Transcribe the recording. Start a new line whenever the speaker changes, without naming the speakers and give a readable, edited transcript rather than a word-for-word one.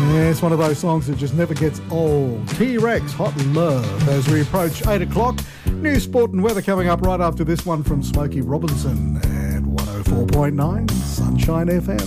Yeah, it's one of those songs that just never gets old. T-Rex, Hot Love, as we approach 8 o'clock. News, sport and weather coming up right after this one from Smokey Robinson at 104.9 Sunshine FM.